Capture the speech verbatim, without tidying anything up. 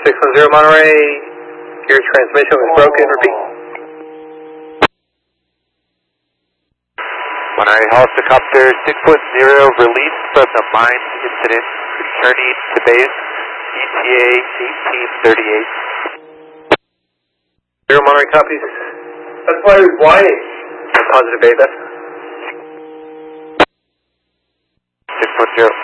six one zero Monterey, your transmission was broken, repeat. Monterey helicopter six one zero, released from the mine incident, returning to base, E T A eighteen thirty-eight. Zero Monterey copies. That's why he was whining. Positive Beta. six one zero.